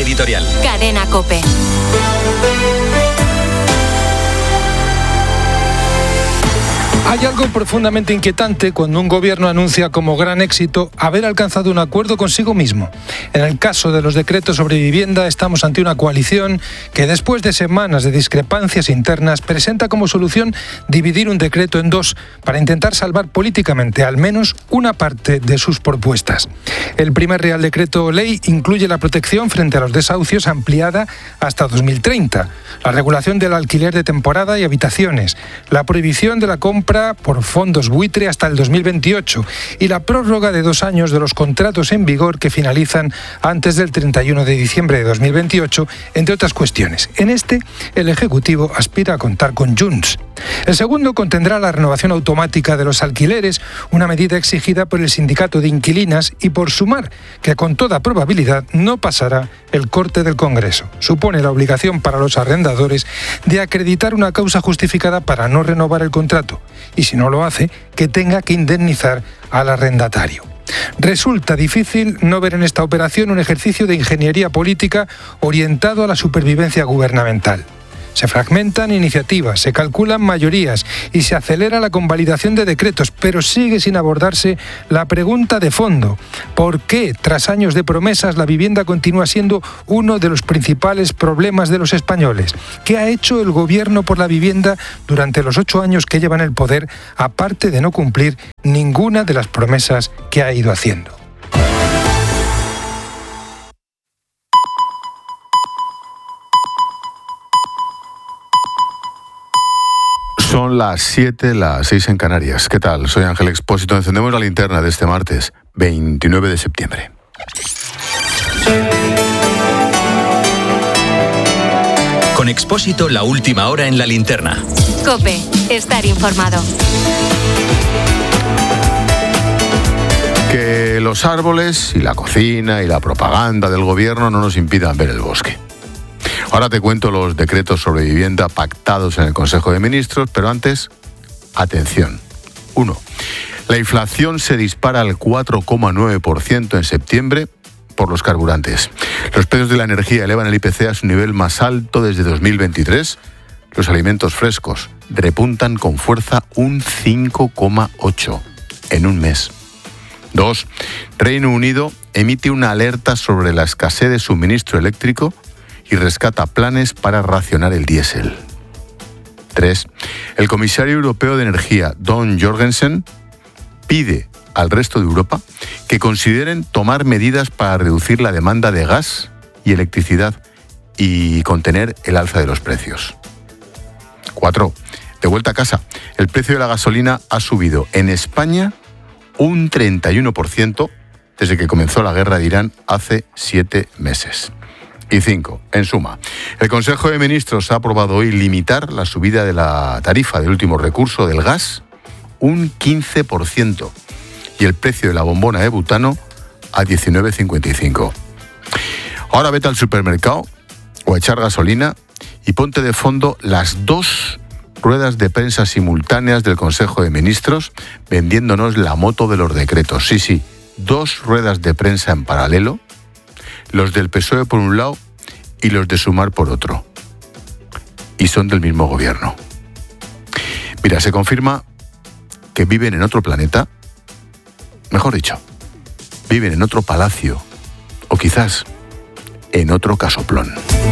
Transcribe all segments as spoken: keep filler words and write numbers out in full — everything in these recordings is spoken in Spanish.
editorial. Cadena COPE. Hay algo profundamente inquietante cuando un gobierno anuncia como gran éxito haber alcanzado un acuerdo consigo mismo. En el caso de los decretos sobre vivienda, estamos ante una coalición que después de semanas de discrepancias internas presenta como solución dividir un decreto en dos para intentar salvar políticamente al menos una parte de sus propuestas. El primer Real Decreto Ley incluye la protección frente a los desahucios ampliada hasta dos mil treinta, la regulación del alquiler de temporada y habitaciones, la prohibición de la compra por fondos buitre hasta el dos mil veintiocho y la prórroga de dos años de los contratos en vigor que finalizan antes del treinta y uno de diciembre de dos mil veintiocho, entre otras cuestiones. En este, el Ejecutivo aspira a contar con Junts. El segundo contendrá la renovación automática de los alquileres, una medida exigida por el sindicato de inquilinas y por Sumar, que con toda probabilidad no pasará el corte del Congreso. Supone la obligación para los arrendadores de acreditar una causa justificada para no renovar el contrato y, si no lo hace, que tenga que indemnizar al arrendatario. Resulta difícil no ver en esta operación un ejercicio de ingeniería política orientado a la supervivencia gubernamental. Se fragmentan iniciativas, se calculan mayorías y se acelera la convalidación de decretos, pero sigue sin abordarse la pregunta de fondo: ¿por qué, tras años de promesas, la vivienda continúa siendo uno de los principales problemas de los españoles? ¿Qué ha hecho el gobierno por la vivienda durante los ocho años que lleva en el poder, aparte de no cumplir ninguna de las promesas que ha ido haciendo? Son las siete, las seis en Canarias. ¿Qué tal? Soy Ángel Expósito. Encendemos la linterna de este martes, veintinueve de septiembre. Con Expósito, la última hora en la linterna. COPE, estar informado. Que los árboles y la cocina y la propaganda del gobierno no nos impidan ver el bosque. Ahora te cuento los decretos sobre vivienda pactados en el Consejo de Ministros, pero antes, atención. Uno, la inflación se dispara al cuatro coma nueve por ciento en septiembre por los carburantes. Los precios de la energía elevan el I P C a su nivel más alto desde dos mil veintitrés. Los alimentos frescos repuntan con fuerza un cinco coma ocho por ciento en un mes. Dos, Reino Unido emite una alerta sobre la escasez de suministro eléctrico y rescata planes para racionar el diésel. tres. El comisario europeo de energía, Don Jorgensen, pide al resto de Europa que consideren tomar medidas para reducir la demanda de gas y electricidad y contener el alza de los precios. cuatro. De vuelta a casa, el precio de la gasolina ha subido en España un treinta y uno por ciento desde que comenzó la guerra de Irán hace siete meses. Y cinco, en suma, el Consejo de Ministros ha aprobado hoy limitar la subida de la tarifa del último recurso del gas un quince por ciento y el precio de la bombona de butano a diecinueve cincuenta y cinco. Ahora vete al supermercado o a echar gasolina y ponte de fondo las dos ruedas de prensa simultáneas del Consejo de Ministros vendiéndonos la moto de los decretos. Sí, sí, dos ruedas de prensa en paralelo, los del P S O E por un lado y los de Sumar por otro. Y son del mismo gobierno. Mira, se confirma que viven en otro planeta, mejor dicho, viven en otro palacio, o quizás en otro casoplón.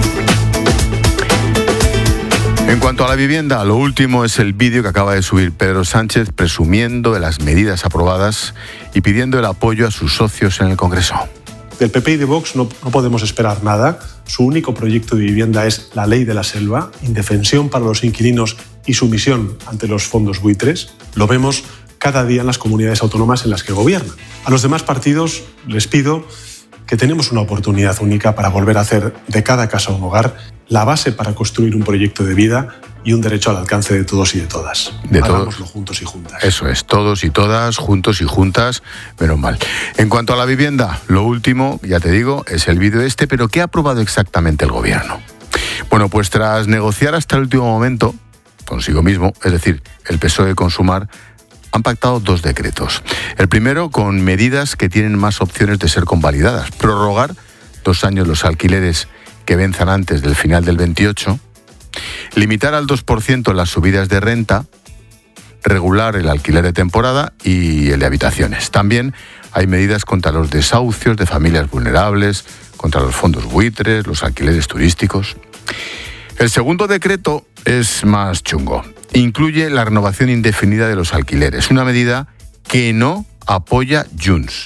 En cuanto a la vivienda, lo último es el vídeo que acaba de subir Pedro Sánchez presumiendo de las medidas aprobadas y pidiendo el apoyo a sus socios en el Congreso. Del P P y de Vox no, no podemos esperar nada. Su único proyecto de vivienda es la ley de la selva, indefensión para los inquilinos y sumisión ante los fondos buitres. Lo vemos cada día en las comunidades autónomas en las que gobiernan. A los demás partidos les pido que tenemos una oportunidad única para volver a hacer de cada casa un hogar, la base para construir un proyecto de vida y un derecho al alcance de todos y de todas. De Hagámoslo todos. juntos y juntas. Eso es, todos y todas, juntos y juntas, menos mal. En cuanto a la vivienda, lo último, ya te digo, es el vídeo este, pero ¿qué ha aprobado exactamente el gobierno? Bueno, pues tras negociar hasta el último momento, consigo mismo, es decir, el P S O E con Sumar, han pactado dos decretos. El primero con medidas que tienen más opciones de ser convalidadas. Prorrogar dos años los alquileres que venzan antes del final del veintiocho, limitar al dos por ciento las subidas de renta, regular el alquiler de temporada y el de habitaciones. También hay medidas contra los desahucios de familias vulnerables, contra los fondos buitres, los alquileres turísticos. El segundo decreto es más chungo. Incluye la renovación indefinida de los alquileres, una medida que no apoya Junts.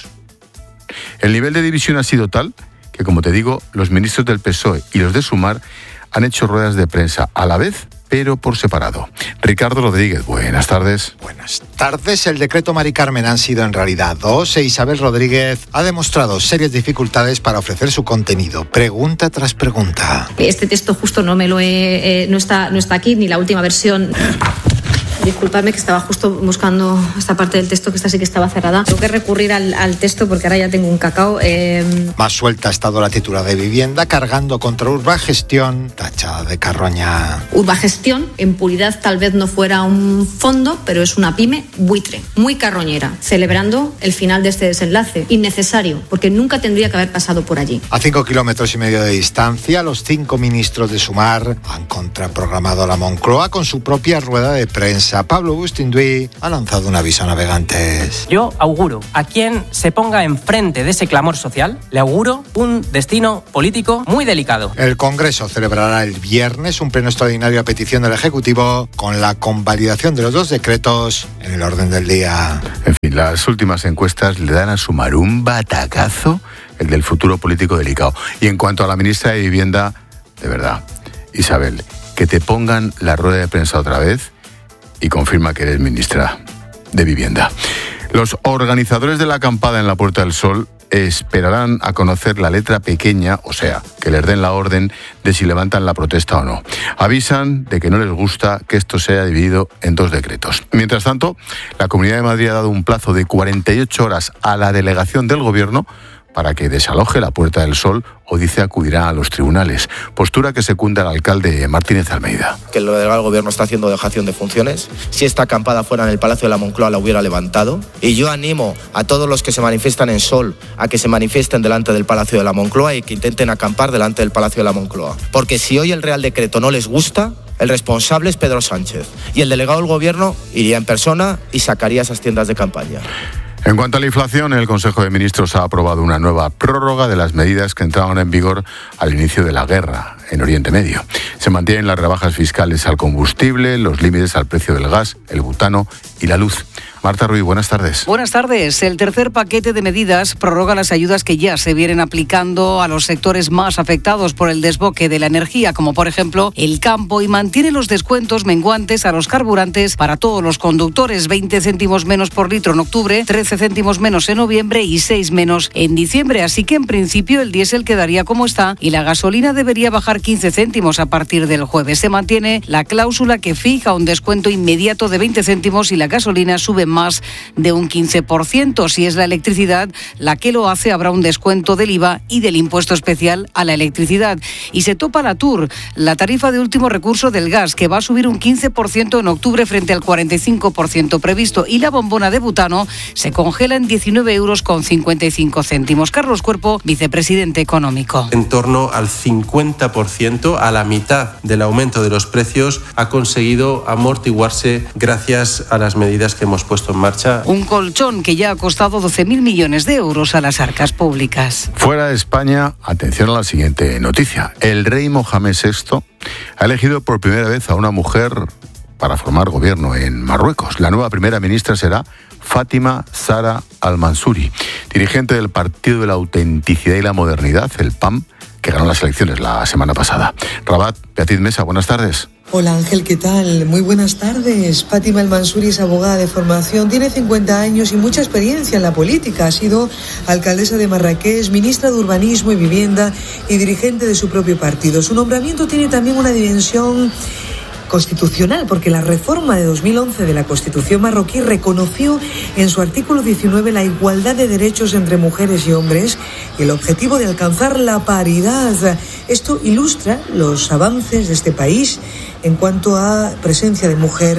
El nivel de división ha sido tal que, como te digo, los ministros del P S O E y los de Sumar han hecho ruedas de prensa a la vez, pero por separado. Ricardo Rodríguez, buenas tardes. Buenas tardes. El decreto Mari Carmen han sido en realidad dos e Isabel Rodríguez ha demostrado serias dificultades para ofrecer su contenido, pregunta tras pregunta. Este texto justo no me lo he, eh, no está, no está aquí, ni la última versión. Disculpadme que estaba justo buscando esta parte del texto que esta sí que estaba cerrada. Tengo que recurrir al, al texto porque ahora ya tengo un cacao. Eh... Más suelta ha estado la titular de Vivienda, cargando contra Urbagestión, tachada de carroña. Urbagestión, en puridad tal vez no fuera un fondo, pero es una pyme buitre, muy carroñera, celebrando el final de este desenlace. Innecesario, porque nunca tendría que haber pasado por allí. A cinco kilómetros y medio de distancia, los cinco ministros de Sumar han contraprogramado a la Moncloa con su propia rueda de prensa. Pablo Bustinduy ha lanzado un aviso a navegantes. Yo auguro a quien se ponga enfrente de ese clamor social, le auguro un destino político muy delicado. El Congreso celebrará el viernes un pleno extraordinario a petición del Ejecutivo con la convalidación de los dos decretos en el orden del día. En fin, las últimas encuestas le dan a Sumar un batacazo, el del futuro político delicado. Y en cuanto a la ministra de Vivienda, de verdad, Isabel, que te pongan la rueda de prensa otra vez y confirma que eres ministra de Vivienda. Los organizadores de la acampada en la Puerta del Sol esperarán a conocer la letra pequeña, o sea, que les den la orden de si levantan la protesta o no. Avisan de que no les gusta que esto sea dividido en dos decretos. Mientras tanto, la Comunidad de Madrid ha dado un plazo de cuarenta y ocho horas a la delegación del Gobierno para que desaloje la Puerta del Sol o dice acudirá a los tribunales. Postura que secunda el alcalde Martínez Almeida. Que el delegado del Gobierno está haciendo dejación de funciones. Si esta acampada fuera en el Palacio de la Moncloa la hubiera levantado. Y yo animo a todos los que se manifiestan en Sol a que se manifiesten delante del Palacio de la Moncloa y que intenten acampar delante del Palacio de la Moncloa. Porque si hoy el Real Decreto no les gusta, el responsable es Pedro Sánchez. Y el delegado del Gobierno iría en persona y sacaría esas tiendas de campaña. En cuanto a la inflación, el Consejo de Ministros ha aprobado una nueva prórroga de las medidas que entraban en vigor al inicio de la guerra en Oriente Medio. Se mantienen las rebajas fiscales al combustible, los límites al precio del gas, el butano y la luz. Marta Ruiz, buenas tardes. Buenas tardes. El tercer paquete de medidas prorroga las ayudas que ya se vienen aplicando a los sectores más afectados por el desboque de la energía, como por ejemplo el campo, y mantiene los descuentos menguantes a los carburantes para todos los conductores, veinte céntimos menos por litro en octubre, trece céntimos menos en noviembre y seis menos en diciembre. Así que en principio el diésel quedaría como está y la gasolina debería bajar quince céntimos a partir del jueves. Se mantiene la cláusula que fija un descuento inmediato de veinte céntimos y la gasolina sube más de un quince por ciento. Si es la electricidad la que lo hace, habrá un descuento del I V A y del impuesto especial a la electricidad. Y se topa la T U R, la tarifa de último recurso del gas, que va a subir un quince por ciento en octubre frente al cuarenta y cinco por ciento previsto. Y la bombona de butano se congela en diecinueve euros con cincuenta y cinco céntimos. Carlos Cuerpo, vicepresidente económico. En torno al cincuenta por ciento, a la mitad del aumento de los precios, ha conseguido amortiguarse gracias a las medidas que hemos puesto en marcha. Un colchón que ya ha costado doce mil millones de euros a las arcas públicas. Fuera de España, atención a la siguiente noticia. El rey Mohamed sexto ha elegido por primera vez a una mujer para formar gobierno en Marruecos. La nueva primera ministra será Fátima Zahra Al-Mansouri, dirigente del Partido de la Autenticidad y la Modernidad, el P A M, que ganó las elecciones la semana pasada. Rabat, Beatriz Mesa, buenas tardes. Hola Ángel, ¿qué tal? Muy buenas tardes. Fátima Al-Mansouri es abogada de formación, tiene cincuenta años y mucha experiencia en la política. Ha sido alcaldesa de Marrakech, ministra de Urbanismo y Vivienda y dirigente de su propio partido. Su nombramiento tiene también una dimensión constitucional, porque la reforma de dos mil once de la Constitución marroquí reconoció en su artículo diecinueve la igualdad de derechos entre mujeres y hombres y el objetivo de alcanzar la paridad. Esto ilustra los avances de este país en cuanto a presencia de mujer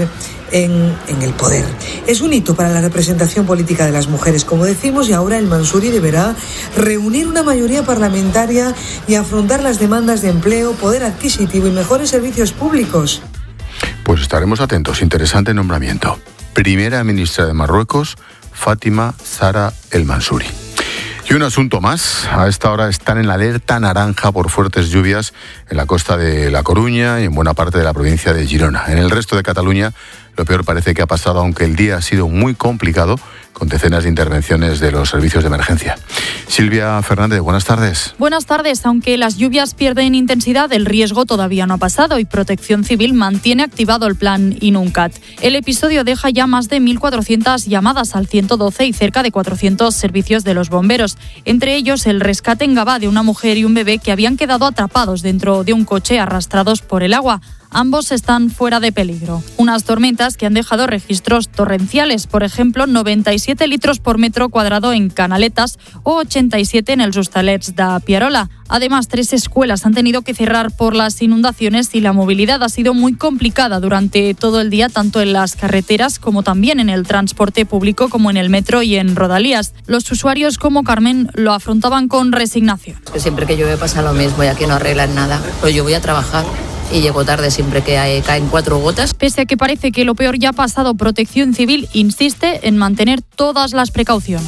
en, en el poder. Es un hito para la representación política de las mujeres, como decimos, y ahora el Mansouri deberá reunir una mayoría parlamentaria y afrontar las demandas de empleo, poder adquisitivo y mejores servicios públicos. Pues estaremos atentos. Interesante nombramiento. Primera ministra de Marruecos, Fátima Zahra El Mansouri. Y un asunto más. A esta hora están en la alerta naranja por fuertes lluvias en la costa de La Coruña y en buena parte de la provincia de Girona. En el resto de Cataluña, lo peor parece que ha pasado, aunque el día ha sido muy complicado, con decenas de intervenciones de los servicios de emergencia. Silvia Fernández, buenas tardes. Buenas tardes. Aunque las lluvias pierden intensidad, el riesgo todavía no ha pasado y Protección Civil mantiene activado el plan Inuncat. El episodio deja ya más de mil cuatrocientas llamadas al ciento doce y cerca de cuatrocientos servicios de los bomberos. Entre ellos, el rescate en Gavá de una mujer y un bebé que habían quedado atrapados dentro de un coche arrastrados por el agua. Ambos están fuera de peligro. Unas tormentas que han dejado registros torrenciales, por ejemplo, noventa y siete litros por metro cuadrado en Canaletas o ochenta y siete en el Hostalets de Pierola. Además, tres escuelas han tenido que cerrar por las inundaciones y la movilidad ha sido muy complicada durante todo el día, tanto en las carreteras como también en el transporte público, como en el metro y en Rodalías. Los usuarios como Carmen lo afrontaban con resignación. Que siempre que llueve pasa lo mismo y aquí no arreglan nada. Pues yo voy a trabajar y llego tarde siempre que hay, caen cuatro gotas. Pese a que parece que lo peor ya ha pasado, Protección Civil insiste en mantener todas las precauciones.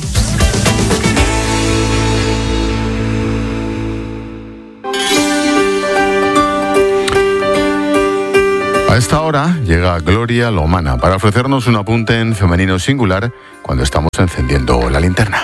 A esta hora llega Gloria Lomana para ofrecernos un apunte en femenino singular cuando estamos encendiendo la linterna.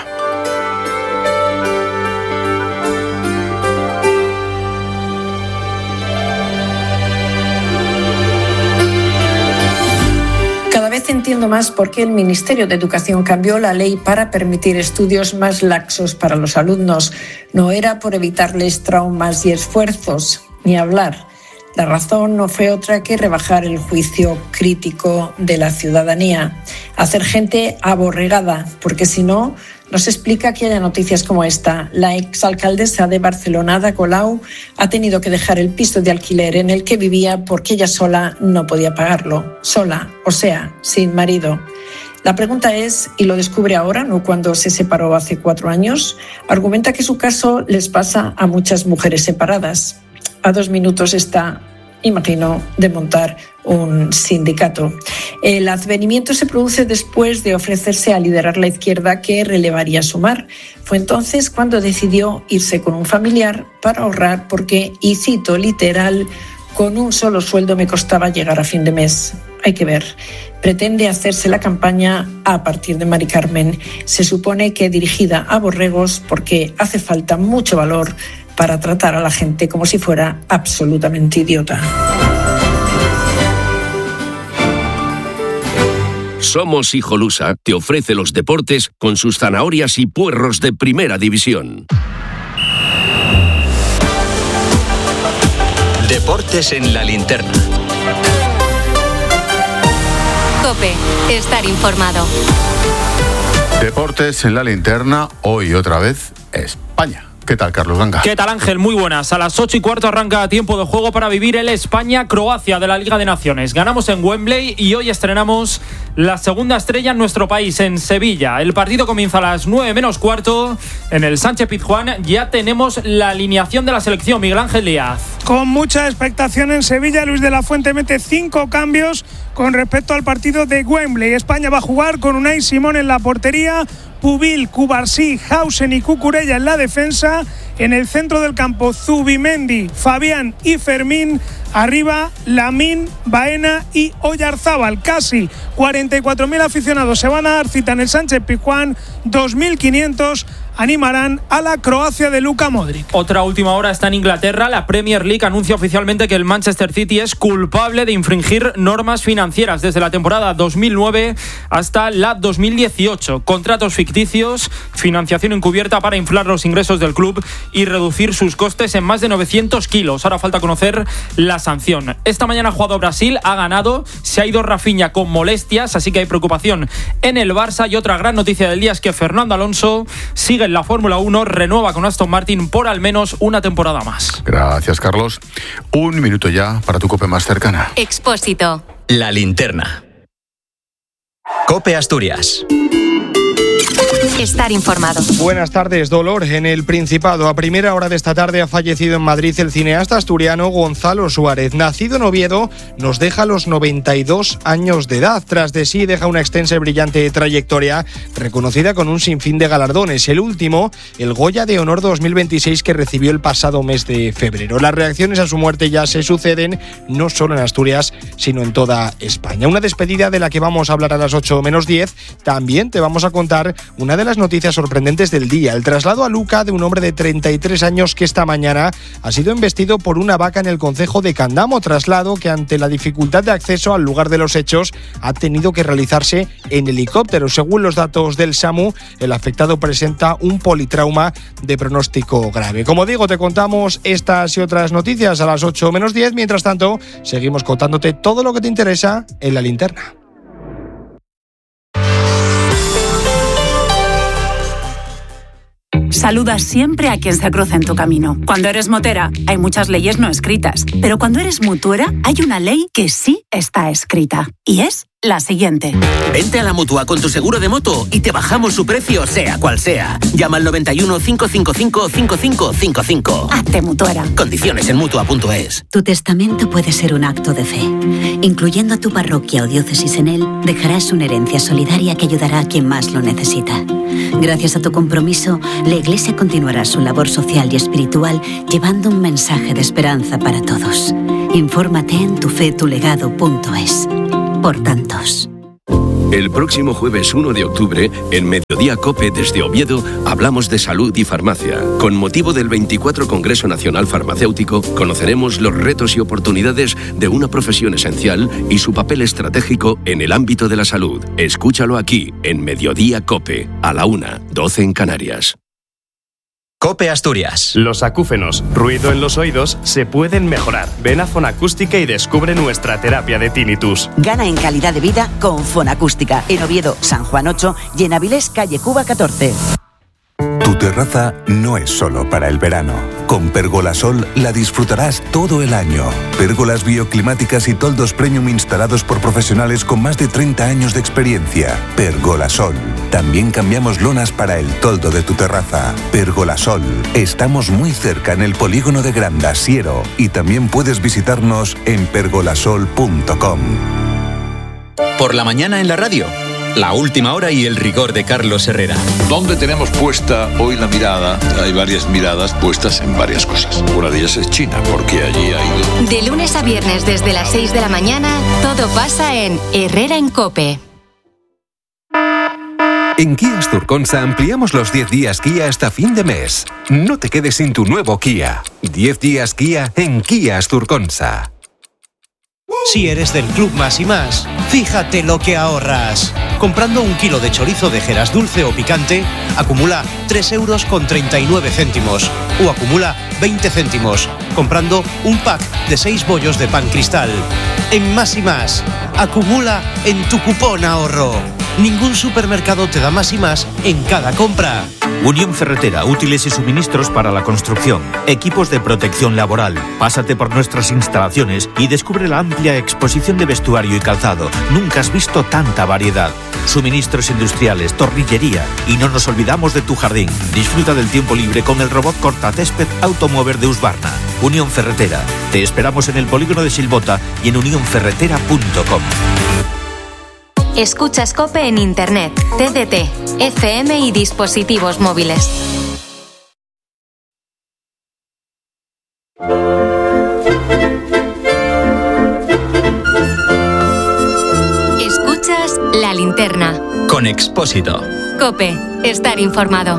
Cada vez entiendo más por qué el Ministerio de Educación cambió la ley para permitir estudios más laxos para los alumnos. No era por evitarles traumas y esfuerzos, ni hablar. La razón no fue otra que rebajar el juicio crítico de la ciudadanía, hacer gente aborregada, porque si no, no se explica que haya noticias como esta. La exalcaldesa de Barcelona, Ada Colau, ha tenido que dejar el piso de alquiler en el que vivía porque ella sola no podía pagarlo. Sola, o sea, sin marido. La pregunta es, y lo descubre ahora, no cuando se separó hace cuatro años, argumenta que su caso les pasa a muchas mujeres separadas. A dos minutos está, imagino, de montar un sindicato. El advenimiento se produce después de ofrecerse a liderar la izquierda que relevaría Sumar. Fue entonces cuando decidió irse con un familiar para ahorrar porque, y cito literal, con un solo sueldo me costaba llegar a fin de mes. Hay que ver. Pretende hacerse la campaña a partir de Mari Carmen. Se supone que dirigida a borregos porque hace falta mucho valor para tratar a la gente como si fuera absolutamente idiota. Somos Hijolusa te ofrece los deportes con sus zanahorias y puerros de primera división. Deportes en la linterna. COPE, estar informado. Deportes en la linterna, hoy otra vez España. ¿Qué tal, Carlos Ganga? ¿Qué tal, Ángel? Muy buenas. A las ocho y cuarto arranca tiempo de juego para vivir el España-Croacia de la Liga de Naciones. Ganamos en Wembley y hoy estrenamos la segunda estrella en nuestro país, en Sevilla. El partido comienza a las nueve menos cuarto en el Sánchez-Pizjuán. Ya tenemos la alineación de la selección, Miguel Ángel Díaz. Con mucha expectación en Sevilla, Luis de la Fuente mete cinco cambios con respecto al partido de Wembley. España va a jugar con Unai Simón en la portería, Pubil, Cubarsí, Hausen y Cucurella en la defensa. En el centro del campo, Zubimendi, Fabián y Fermín. Arriba, Lamín, Baena y Oyarzábal. Casi cuarenta y cuatro mil aficionados se van a dar cita en el Sánchez-Pizjuán. dos mil quinientos animarán a la Croacia de Luka Modric. Otra última hora está en Inglaterra. La Premier League anuncia oficialmente que el Manchester City es culpable de infringir normas financieras desde la temporada dos mil nueve hasta la dos mil dieciocho. Contratos ficticios, financiación encubierta para inflar los ingresos del club y reducir sus costes en más de novecientos kilos. Ahora falta conocer la sanción. Esta mañana ha jugado Brasil, ha ganado, se ha ido Rafinha con molestias, así que hay preocupación en el Barça. Y otra gran noticia del día es que Fernando Alonso sigue en la Fórmula uno, renueva con Aston Martin por al menos una temporada más. Gracias, Carlos. Un minuto ya para tu COPE más cercana. Expósito. La linterna. COPE Asturias. Estar informado. Buenas tardes. Dolor en el Principado. A primera hora de esta tarde ha fallecido en Madrid el cineasta asturiano Gonzalo Suárez. Nacido en Oviedo, nos deja los noventa y dos años de edad. Tras de sí deja una extensa y brillante trayectoria reconocida con un sinfín de galardones. El último, el Goya de Honor dos mil veintiséis, que recibió el pasado mes de febrero. Las reacciones a su muerte ya se suceden, no solo en Asturias, sino en toda España. Una despedida de la que vamos a hablar a las ocho menos diez. También te vamos a contar una de las noticias sorprendentes del día: el traslado a Luca de un hombre de treinta y tres años que esta mañana ha sido embestido por una vaca en el concejo de Candamo, traslado que ante la dificultad de acceso al lugar de los hechos ha tenido que realizarse en helicóptero. Según los datos del SAMU, el afectado presenta un politrauma de pronóstico grave. Como digo, te contamos estas y otras noticias a las ocho menos diez. Mientras tanto, seguimos contándote todo lo que te interesa en La Linterna. Saludas siempre a quien se cruza en tu camino. Cuando eres motera, hay muchas leyes no escritas. Pero cuando eres mutuera, hay una ley que sí está escrita. Y es la siguiente. Vente a la Mutua con tu seguro de moto y te bajamos su precio, sea cual sea. Llama al noventa y uno, cinco cinco cinco, cinco cinco cinco cinco. Hazte mutuera. Condiciones en Mutua punto es. Tu testamento puede ser un acto de fe. Incluyendo a tu parroquia o diócesis en él, dejarás una herencia solidaria que ayudará a quien más lo necesita. Gracias a tu compromiso, la Iglesia continuará su labor social y espiritual llevando un mensaje de esperanza para todos. Infórmate en tu fe tu legado punto es. Por tantos. El próximo jueves uno de octubre, en Mediodía COPE desde Oviedo, hablamos de salud y farmacia. Con motivo del veinticuatro Congreso Nacional Farmacéutico, conoceremos los retos y oportunidades de una profesión esencial y su papel estratégico en el ámbito de la salud. Escúchalo aquí, en Mediodía COPE, a la una, doce en Canarias. COPE Asturias. Los acúfenos, ruido en los oídos, se pueden mejorar. Ven a Fonacústica y descubre nuestra terapia de tinnitus. Gana en calidad de vida con Fonacústica. En Oviedo, San Juan ocho y en Avilés, calle Cuba catorce. Tu terraza no es solo para el verano. Con Pergolasol la disfrutarás todo el año. Pérgolas bioclimáticas y toldos premium instalados por profesionales con más de treinta años de experiencia. Pergolasol. También cambiamos lonas para el toldo de tu terraza. Pergolasol. Estamos muy cerca en el polígono de Granda, Siero. Y también puedes visitarnos en pergolasol punto com. Por la mañana en la radio. La última hora y el rigor de Carlos Herrera. ¿Dónde tenemos puesta hoy la mirada? Hay varias miradas puestas en varias cosas. Una de ellas es China, porque allí hay... De lunes a viernes desde las seis de la mañana, todo pasa en Herrera en COPE. En Kia Asturconsa ampliamos los diez días Kia hasta fin de mes. No te quedes sin tu nuevo Kia. diez días Kia en Kia Asturconsa. Si eres del Club Más y Más, fíjate lo que ahorras. Comprando un kilo de chorizo de Jeras dulce o picante, acumula tres euros con treinta y nueve céntimos o acumula veinte céntimos comprando un pack de seis bollos de pan cristal. En Más y Más, acumula en tu cupón ahorro. Ningún supermercado te da más y más en cada compra. Unión Ferretera, útiles y suministros para la construcción. Equipos de protección laboral. Pásate por nuestras instalaciones y descubre la amplia exposición de vestuario y calzado. Nunca has visto tanta variedad. Suministros industriales, torrillería y no nos olvidamos de tu jardín. Disfruta del tiempo libre con el robot cortacésped Automover de Husqvarna. Unión Ferretera. Te esperamos en el polígono de Silbota y en unión ferretera punto com. Escuchas COPE en Internet, T D T, F M y dispositivos móviles. Escuchas La Linterna. Con Expósito. COPE, estar informado.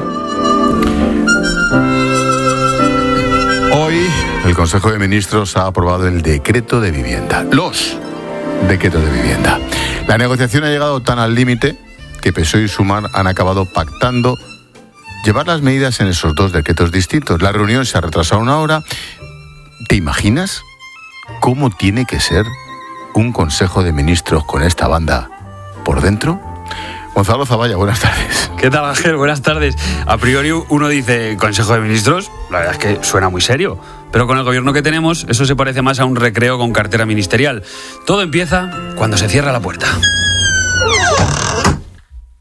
Hoy el Consejo de Ministros ha aprobado el decreto de vivienda. Los decretos de vivienda. La negociación ha llegado tan al límite que P S O E y Sumar han acabado pactando llevar las medidas en esos dos decretos distintos. La reunión se ha retrasado una hora. ¿Te imaginas cómo tiene que ser un Consejo de Ministros con esta banda por dentro? Gonzalo Zavalla, buenas tardes. ¿Qué tal, Ángel? Buenas tardes. A priori uno dice Consejo de Ministros, la verdad es que suena muy serio. Pero con el gobierno que tenemos, eso se parece más a un recreo con cartera ministerial. Todo empieza cuando se cierra la puerta.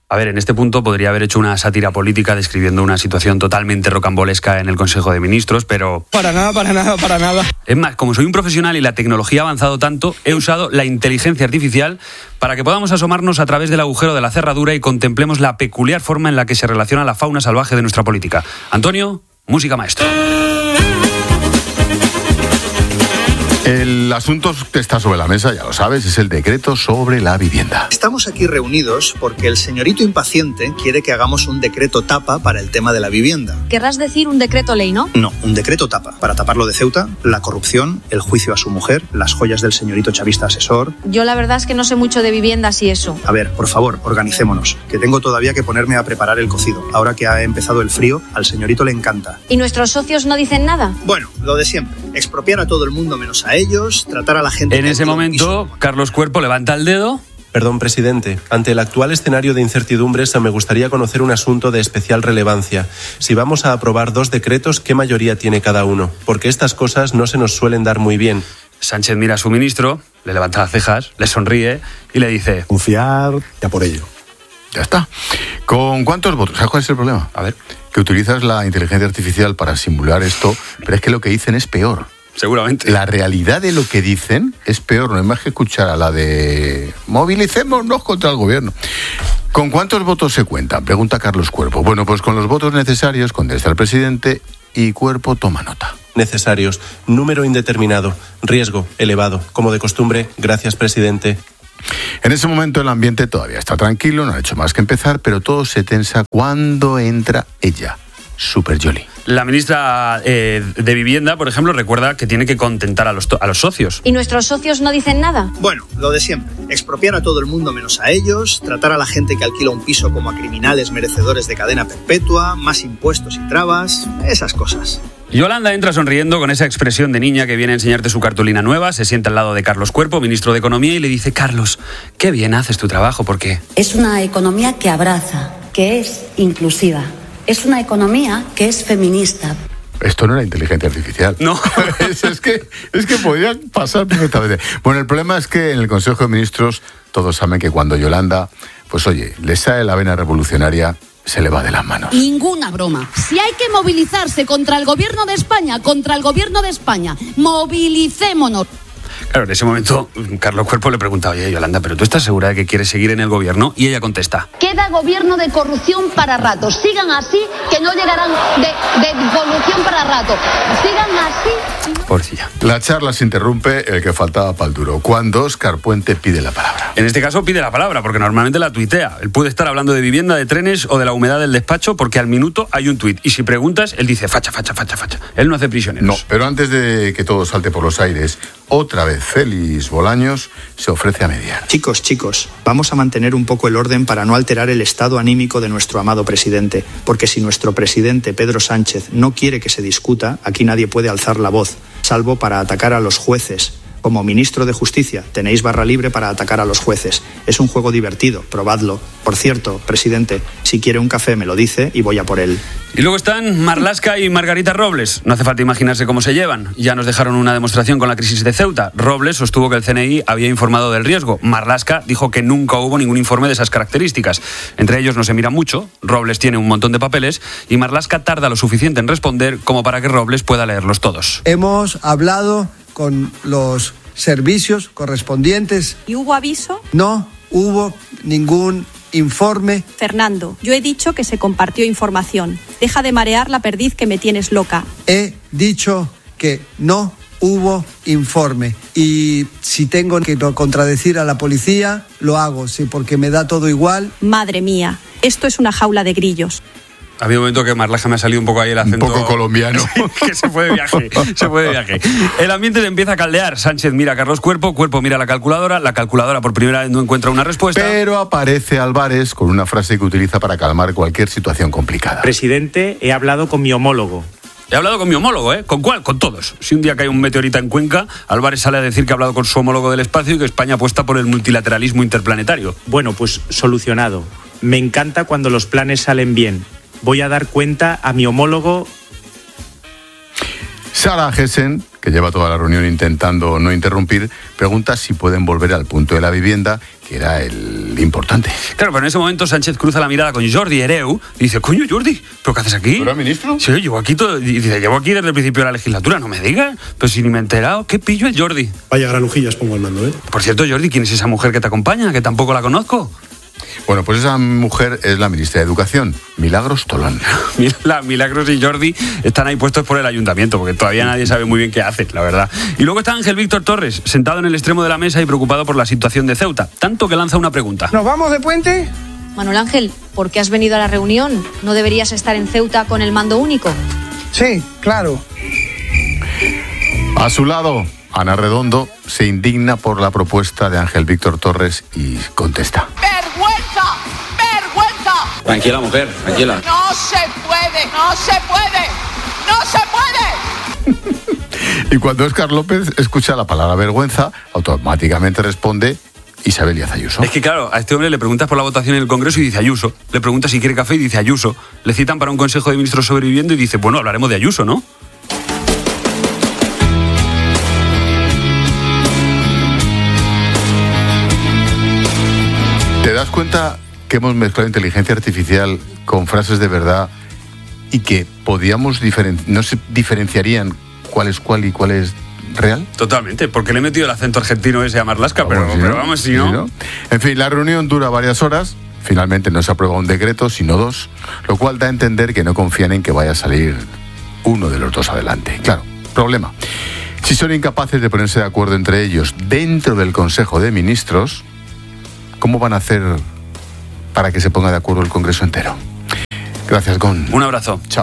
A ver, en este punto podría haber hecho una sátira política describiendo una situación totalmente rocambolesca en el Consejo de Ministros, pero... Para nada, para nada, para nada. Es más, como soy un profesional y la tecnología ha avanzado tanto, he usado la inteligencia artificial para que podamos asomarnos a través del agujero de la cerradura y contemplemos la peculiar forma en la que se relaciona la fauna salvaje de nuestra política. Antonio, música maestro. El asunto que está sobre la mesa, ya lo sabes, es el decreto sobre la vivienda. Estamos aquí reunidos porque el señorito impaciente quiere que hagamos un decreto tapa para el tema de la vivienda. Querrás decir un decreto ley, ¿no? No, un decreto tapa. Para tapar lo de Ceuta, la corrupción, el juicio a su mujer, las joyas del señorito chavista asesor. Yo la verdad es que no sé mucho de viviendas y eso. A ver, por favor, organicémonos, que tengo todavía que ponerme a preparar el cocido. Ahora que ha empezado el frío, al señorito le encanta. ¿Y nuestros socios no dicen nada? Bueno, lo de siempre. Expropiar a todo el mundo menos a ellos, tratar a la gente... En ese momento, Carlos Cuerpo levanta el dedo. Perdón, presidente. Ante el actual escenario de incertidumbres, me gustaría conocer un asunto de especial relevancia. Si vamos a aprobar dos decretos, ¿qué mayoría tiene cada uno? Porque estas cosas no se nos suelen dar muy bien. Sánchez mira a su ministro, le levanta las cejas, le sonríe y le dice... Confiar, ya por ello. Ya está. ¿Con cuántos votos? ¿Sabes cuál es el problema? A ver. Que utilizas la inteligencia artificial para simular esto, pero es que lo que dicen es peor. Seguramente. La realidad de lo que dicen es peor, no hay más que escuchar a la de movilicémonos contra el gobierno. ¿Con cuántos votos se cuentan? Pregunta Carlos Cuerpo. Bueno, pues con los votos necesarios, contesta el presidente y Cuerpo toma nota. Necesarios. Número indeterminado. Riesgo elevado. Como de costumbre, gracias, presidente. En ese momento el ambiente todavía está tranquilo, no ha hecho más que empezar, pero todo se tensa cuando entra ella, Super Yoli. La ministra eh, de Vivienda, por ejemplo, recuerda que tiene que contentar a los, to- a los socios. ¿Y nuestros socios no dicen nada? Bueno, lo de siempre. Expropiar a todo el mundo menos a ellos, tratar a la gente que alquila un piso como a criminales merecedores de cadena perpetua, más impuestos y trabas, esas cosas. Yolanda entra sonriendo con esa expresión de niña que viene a enseñarte su cartulina nueva, se sienta al lado de Carlos Cuerpo, ministro de Economía, y le dice: Carlos, qué bien haces tu trabajo, porque... Es una economía que abraza, que es inclusiva. Es una economía que es feminista. Esto no era inteligencia artificial. No. es, es, que, es que podía pasar perfectamente. Bueno, el problema es que en el Consejo de Ministros todos saben que cuando Yolanda, pues oye, le sale la vena revolucionaria, se le va de las manos. Ninguna broma. Si hay que movilizarse contra el gobierno de España, contra el gobierno de España, movilicémonos. Claro, en ese momento Carlos Cuerpo le pregunta: oye, Yolanda, ¿pero tú estás segura de que quieres seguir en el gobierno? Y ella contesta: Queda gobierno de corrupción para rato. Sigan así, que no llegarán de, de corrupción para rato. Sigan así. Pobrecilla. La charla se interrumpe, el que faltaba pa'l duro, cuando Óscar Puente pide la palabra. En este caso pide la palabra, porque normalmente la tuitea. Él puede estar hablando de vivienda, de trenes o de la humedad del despacho, porque al minuto hay un tuit. Y si preguntas, él dice facha, facha, facha, facha. Él no hace prisioneros. No, pero antes de que todo salte por los aires, otra vez Félix Bolaños se ofrece a mediar. Chicos, chicos, vamos a mantener un poco el orden para no alterar el estado anímico de nuestro amado presidente, porque si nuestro presidente Pedro Sánchez no quiere que se discuta, aquí nadie puede alzar la voz, salvo para atacar a los jueces. Como ministro de Justicia, tenéis barra libre para atacar a los jueces. Es un juego divertido, probadlo. Por cierto, presidente, si quiere un café me lo dice y voy a por él. Y luego están Marlaska y Margarita Robles. No hace falta imaginarse cómo se llevan. Ya nos dejaron una demostración con la crisis de Ceuta. Robles sostuvo que el C N I había informado del riesgo. Marlaska dijo que nunca hubo ningún informe de esas características. Entre ellos no se mira mucho. Robles tiene un montón de papeles y Marlaska tarda lo suficiente en responder como para que Robles pueda leerlos todos. Hemos hablado con los servicios correspondientes. ¿Y hubo aviso? No hubo ningún informe. Fernando, yo he dicho que se compartió información. Deja de marear la perdiz que me tienes loca. He dicho que no hubo informe. Y si tengo que contradecir a la policía, lo hago, sí, porque me da todo igual. Madre mía, esto es una jaula de grillos. Ha habido un momento que Marlaska me ha salido un poco ahí el acento... Un poco colombiano. que se fue de viaje, se fue de viaje. El ambiente se empieza a caldear. Sánchez mira a Carlos Cuerpo, Cuerpo mira a la calculadora, la calculadora por primera vez no encuentra una respuesta. Pero aparece Álvarez con una frase que utiliza para calmar cualquier situación complicada. Presidente, he hablado con mi homólogo. He hablado con mi homólogo, ¿eh? ¿Con cuál? Con todos. Si un día cae un meteorito en Cuenca, Álvarez sale a decir que ha hablado con su homólogo del espacio y que España apuesta por el multilateralismo interplanetario. Bueno, pues solucionado. Me encanta cuando los planes salen bien. Voy a dar cuenta a mi homólogo. Sarah Gessen, que que lleva toda la reunión intentando no interrumpir, pregunta si pueden volver al punto de la vivienda, que era el importante. Claro, pero en ese momento Sánchez cruza la mirada con Jordi Hereu y dice, coño, Jordi, ¿pero qué haces aquí? ¿Tú eras ministro? Sí, llevo aquí, todo, y dice, llevo aquí desde el principio de la legislatura, no me digas. Pero si ni me he enterado, ¿qué pillo el Jordi? Vaya granujillas pongo al mando, ¿eh? Por cierto, Jordi, ¿quién es esa mujer que te acompaña? Que tampoco la conozco. Bueno, pues esa mujer es la ministra de Educación, Milagros Tolón. La Milagros y Jordi están ahí puestos por el ayuntamiento, porque todavía nadie sabe muy bien qué hace, la verdad. Y luego está Ángel Víctor Torres, sentado en el extremo de la mesa y preocupado por la situación de Ceuta, tanto que lanza una pregunta. ¿Nos vamos de puente? Manuel Ángel, ¿por qué has venido a la reunión? ¿No deberías estar en Ceuta con el mando único? Sí, claro. A su lado, Ana Redondo se indigna por la propuesta de Ángel Víctor Torres y contesta. ¡Vergüenza! ¡Vergüenza! Tranquila, mujer, tranquila. No se puede, no se puede, no se puede. Y cuando Óscar López escucha la palabra vergüenza, automáticamente responde Isabel Díaz Ayuso. Es que claro, a este hombre le preguntas por la votación en el Congreso y dice Ayuso. Le preguntas si quiere café y dice Ayuso. Le citan para un Consejo de Ministros sobreviviendo y dice, bueno, hablaremos de Ayuso, ¿no? ¿Te das cuenta que hemos mezclado inteligencia artificial con frases de verdad y que podíamos diferen- no se diferenciarían cuál es cuál y cuál es real? Totalmente, porque le he metido el acento argentino ese a Marlaska, Vamos, pero, si pero no, vamos, si si no... no. En fin, la reunión dura varias horas. Finalmente no se aprueba un decreto, sino dos, lo cual da a entender que no confían en que vaya a salir uno de los dos adelante. Claro, problema. Si son incapaces de ponerse de acuerdo entre ellos dentro del Consejo de Ministros, ¿cómo van a hacer para que se ponga de acuerdo el Congreso entero? Gracias, Gon. Un abrazo. Chao.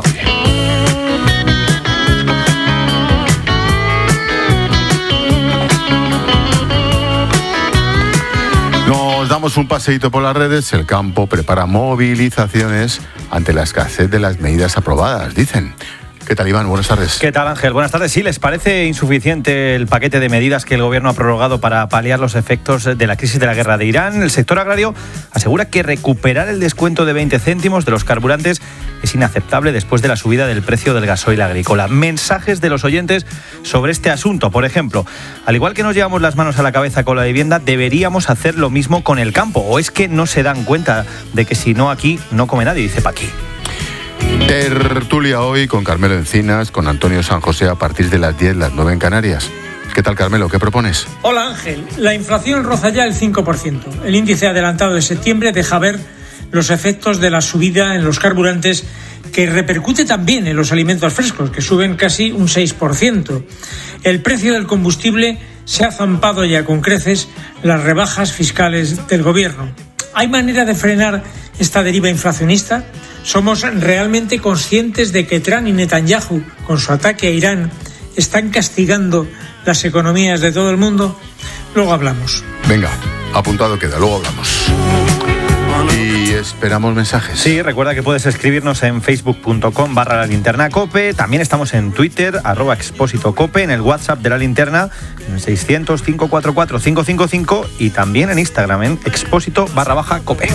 Nos damos un paseíto por las redes. El campo prepara movilizaciones ante la escasez de las medidas aprobadas, dicen. ¿Qué tal, Iván? Buenas tardes. ¿Qué tal, Ángel? Buenas tardes. Sí, ¿les parece insuficiente el paquete de medidas que el Gobierno ha prorrogado para paliar los efectos de la crisis de la guerra de Irán? El sector agrario asegura que recuperar el descuento de veinte céntimos de los carburantes es inaceptable después de la subida del precio del gasoil agrícola. Mensajes de los oyentes sobre este asunto. Por ejemplo, al igual que nos llevamos las manos a la cabeza con la vivienda, deberíamos hacer lo mismo con el campo. ¿O es que no se dan cuenta de que si no aquí, no come nadie? Dice Paqui. Tertulia hoy con Carmelo Encinas, con Antonio San José a partir de las diez, las nueve en Canarias. ¿Qué tal, Carmelo? ¿Qué propones? Hola, Ángel. La inflación roza ya el cinco por ciento. El índice adelantado de septiembre deja ver los efectos de la subida en los carburantes, que repercute también en los alimentos frescos, que suben casi un seis por ciento. El precio del combustible se ha zampado ya con creces las rebajas fiscales del Gobierno. ¿Hay manera de frenar esta deriva inflacionista? ¿Somos realmente conscientes de que Trump y Netanyahu, con su ataque a Irán, están castigando las economías de todo el mundo? Luego hablamos. Venga, apuntado queda, luego hablamos. Y esperamos mensajes. Sí, recuerda que puedes escribirnos en facebook.com barra la linterna cope. También estamos en Twitter, arroba expósito cope, en el WhatsApp de la linterna, en seiscientos, cinco cuatro cuatro, cinco cinco cinco, y también en Instagram, en expósito barra baja cope.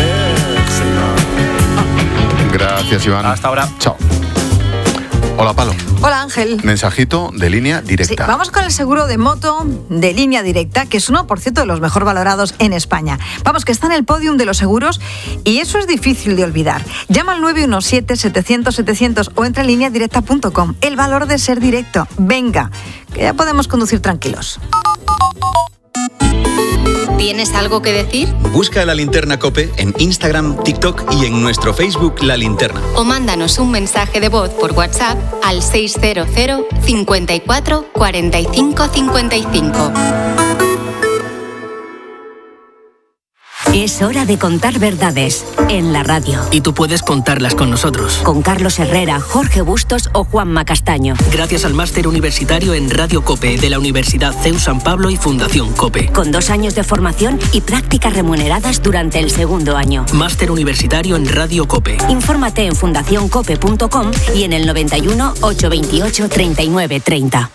Gracias, Iván. Hasta ahora. Chao. Hola, Palo. Hola, Ángel. Mensajito de línea directa. Sí, vamos con el seguro de moto de línea directa, que es uno, por cierto, de los mejor valorados en España. Vamos, que está en el podium de los seguros y eso es difícil de olvidar. Llama al nueve uno siete, setecientos, setecientos o entra en línea directa punto com. El valor de ser directo. Venga, que ya podemos conducir tranquilos. ¿Tienes algo que decir? Busca La Linterna COPE en Instagram, TikTok y en nuestro Facebook La Linterna. O mándanos un mensaje de voz por WhatsApp al seis cero cero, cinco cuatro, cuatro cinco cinco cinco. Es hora de contar verdades en la radio. Y tú puedes contarlas con nosotros. Con Carlos Herrera, Jorge Bustos o Juanma Castaño. Gracias al máster universitario en Radio COPE de la Universidad C E U San Pablo y Fundación COPE. Con dos años de formación y prácticas remuneradas durante el segundo año. Máster universitario en Radio COPE. Infórmate en fundación cope punto com y en el noventa y uno, ochocientos veintiocho, treinta y nueve treinta.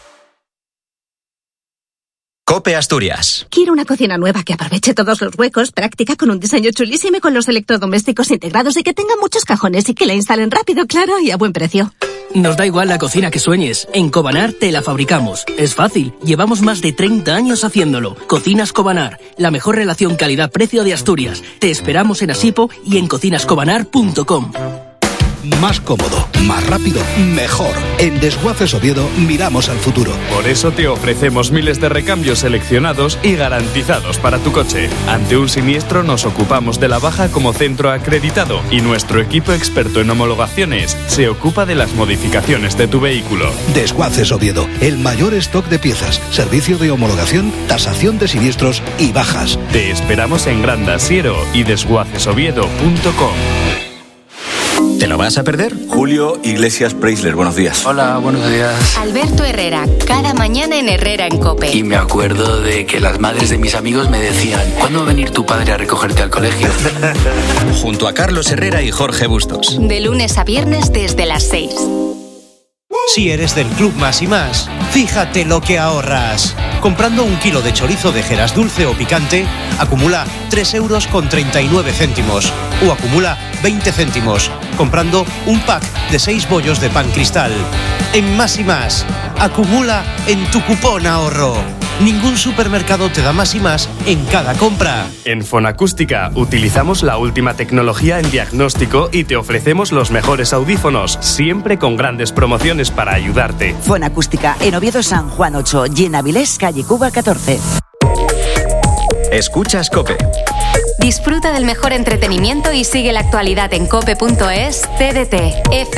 COPE Asturias. Quiero una cocina nueva que aproveche todos los huecos, práctica con un diseño chulísimo y con los electrodomésticos integrados y que tenga muchos cajones y que la instalen rápido, claro, y a buen precio. Nos da igual la cocina que sueñes. En Cobanar te la fabricamos. Es fácil. Llevamos más de treinta años haciéndolo. Cocinas Cobanar. La mejor relación calidad-precio de Asturias. Te esperamos en Asipo y en cocinas cobanar punto com. Más cómodo, más rápido, mejor. En Desguaces Oviedo miramos al futuro. Por eso te ofrecemos miles de recambios seleccionados y garantizados para tu coche. Ante un siniestro nos ocupamos de la baja como centro acreditado y nuestro equipo experto en homologaciones se ocupa de las modificaciones de tu vehículo. Desguaces Oviedo, el mayor stock de piezas, servicio de homologación, tasación de siniestros y bajas. Te esperamos en Granda Siero y desguaces oviedo punto com. ¿Te lo vas a perder? Julio Iglesias Preisler, buenos días. Hola, buenos días. Alberto Herrera, cada mañana en Herrera en COPE. Y me acuerdo de que las madres de mis amigos me decían, ¿cuándo va a venir tu padre a recogerte al colegio? Junto a Carlos Herrera y Jorge Bustos. De lunes a viernes desde las seis. Si eres del Club Más y Más, fíjate lo que ahorras. Comprando un kilo de chorizo de Jeras dulce o picante, acumula tres euros con treinta y nueve céntimos. O acumula veinte céntimos, comprando un pack de seis bollos de pan cristal. En Más y Más, acumula en tu cupón ahorro. Ningún supermercado te da más y más en cada compra. En Fonacústica utilizamos la última tecnología en diagnóstico y te ofrecemos los mejores audífonos, siempre con grandes promociones para ayudarte. Fonacústica en Oviedo San Juan ocho y en Avilés, calle Cuba catorce. Escuchas COPE. Disfruta del mejor entretenimiento y sigue la actualidad en cope punto es, T D T, F